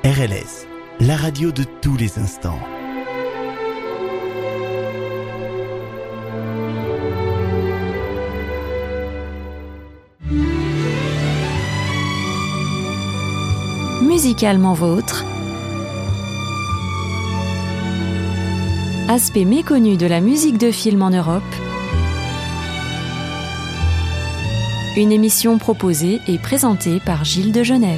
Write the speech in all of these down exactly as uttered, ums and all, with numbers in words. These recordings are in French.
R L S, la radio de tous les instants. Musicalement vôtre, aspect méconnu de la musique de film en Europe, une émission proposée et présentée par Gilles de Genève.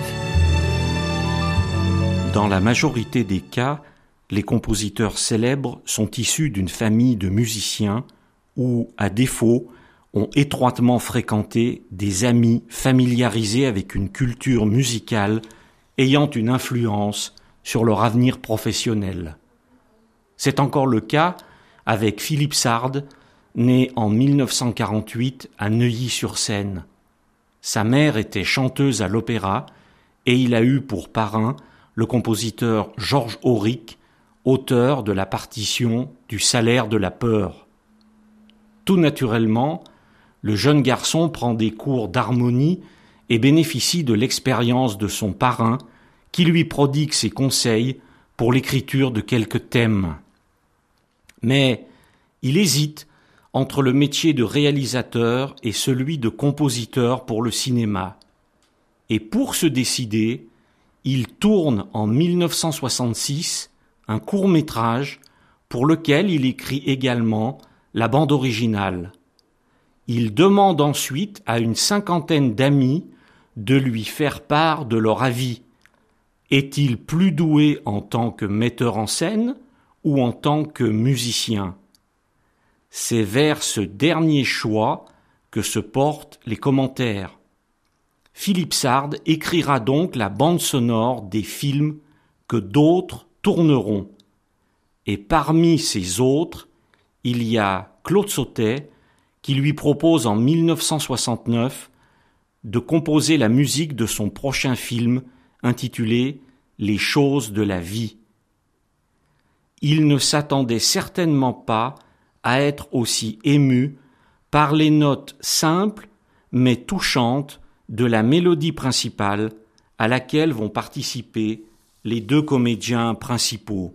Dans la majorité des cas, les compositeurs célèbres sont issus d'une famille de musiciens ou, à défaut, ont étroitement fréquenté des amis familiarisés avec une culture musicale ayant une influence sur leur avenir professionnel. C'est encore le cas avec Philippe Sard, né en mille neuf cent quarante-huit à Neuilly-sur-Seine. Sa mère était chanteuse à l'opéra et il a eu pour parrain le compositeur Georges Auric, auteur de la partition du Salaire de la peur. Tout naturellement, le jeune garçon prend des cours d'harmonie et bénéficie de l'expérience de son parrain qui lui prodigue ses conseils pour l'écriture de quelques thèmes. Mais il hésite entre le métier de réalisateur et celui de compositeur pour le cinéma. Et pour se décider, il tourne en mille neuf cent soixante-six un court-métrage pour lequel il écrit également la bande originale. Il demande ensuite à une cinquantaine d'amis de lui faire part de leur avis. Est-il plus doué en tant que metteur en scène ou en tant que musicien ? C'est vers ce dernier choix que se portent les commentaires. Philippe Sard écrira donc la bande sonore des films que d'autres tourneront. Et parmi ces autres, il y a Claude Sautet qui lui propose en mille neuf cent soixante-neuf de composer la musique de son prochain film intitulé « Les choses de la vie ». Il ne s'attendait certainement pas à être aussi ému par les notes simples mais touchantes de la mélodie principale à laquelle vont participer les deux comédiens principaux.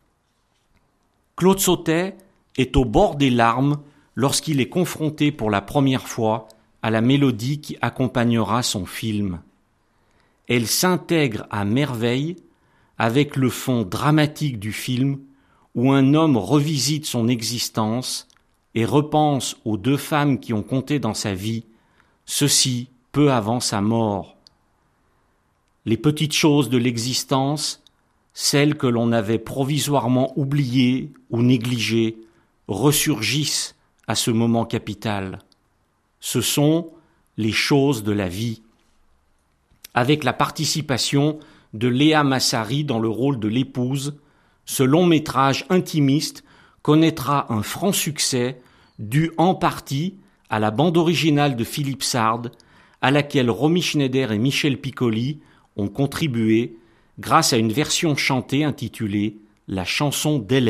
Claude Sautet est au bord des larmes lorsqu'il est confronté pour la première fois à la mélodie qui accompagnera son film. Elle s'intègre à merveille avec le fond dramatique du film où un homme revisite son existence et repense aux deux femmes qui ont compté dans sa vie, ceci peu avant sa mort. Les petites choses de l'existence, celles que l'on avait provisoirement oubliées ou négligées, ressurgissent à ce moment capital. Ce sont les choses de la vie. Avec la participation de Léa Massari dans le rôle de l'épouse, ce long métrage intimiste connaîtra un franc succès dû en partie à la bande originale de Philippe Sard, à laquelle Romy Schneider et Michel Piccoli ont contribué grâce à une version chantée intitulée « La chanson d'Hélène ».